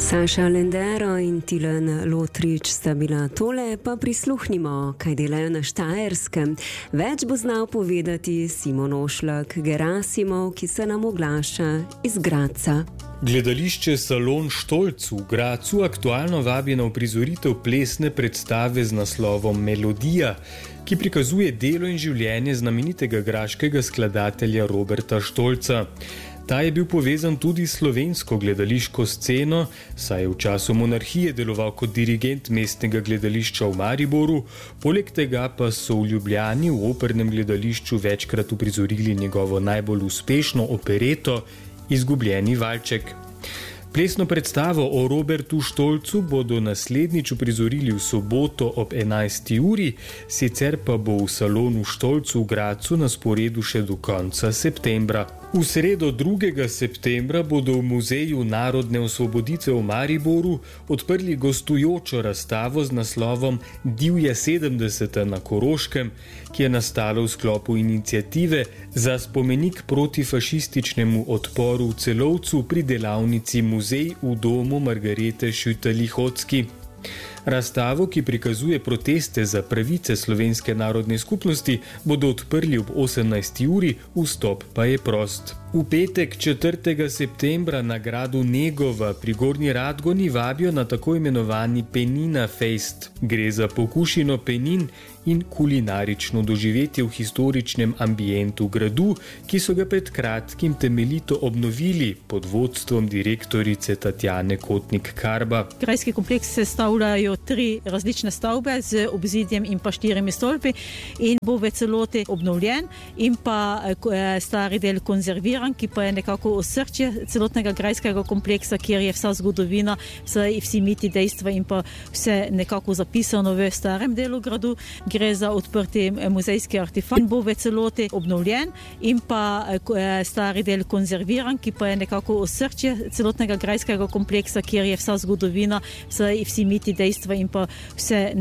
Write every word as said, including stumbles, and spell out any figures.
Saša Lendero in Tilen Lotrič sta bila tole, pa prisluhnimo, kaj delajo na Štajerskem. Več bo znal povedati Simon Ošlak Gerasimov, ki se nam oglaša iz Gradca. Gledališče Salon Štolc v Gradcu aktualno vabi na uprizoritev plesne predstave z naslovom Melodija, ki prikazuje delo in življenje znamenitega graškega skladatelja Roberta Štolca. Ta je bil povezan tudi s slovensko gledališko sceno, saj je v času monarhije deloval kot dirigent mestnega gledališča v Mariboru, poleg tega pa so v Ljubljani v opernem gledališču večkrat uprizorili njegovo najbolj uspešno opereto Izgubljeni valček. Plesno predstavo o Robertu Štolcu bodo naslednjič uprizorili v soboto ob enajsti uri, sicer pa bo v Salonu Štolcu v Gradcu na sporedu še do konca septembra. V sredo drugega septembra bodo v Muzeju narodne osvoboditve v Mariboru odprli gostujočo razstavo z naslovom Divja sedemdeseta na Koroškem, ki je nastala v sklopu iniciative za spomenik protifašističnemu odporu v Celovcu pri delavnici Muzej v domu Margarete Šüttel-Lihotzky. Razstavo, ki prikazuje proteste za pravice slovenske narodne skupnosti, bodo odprli ob osemnajsti uri, vstop pa je prost. V petek četrtega septembra na gradu Negova pri Gornji Radgoni vabijo na tako imenovani Penina Fest. Gre za pokušino penin in kulinarično doživetje v historičnem ambientu gradu, ki so ga pred kratkim temeljito obnovili pod vodstvom direktorice Tatjane Kotnik-Karba. Grajski kompleks se stavljajo tri različne stavbe z obzidjem in pa štirimi stolpi in bo v celoti obnovljen in pa stari del konzerviran, ki pa je nekako osrčje celotnega grajskega kompleksa, kjer je vsa zgodovina, vsi miti, dejstva in pa vse nekako zapisano v starem delu gradu. Gre za odprti muzejski artefakt in bo v celoti obnovljen in pa stari del konzerviran, ki pa je nekako osrčje celotnega grajskega kompleksa, kjer je vsa zgodovina, vsi miti, dejstva in pa vse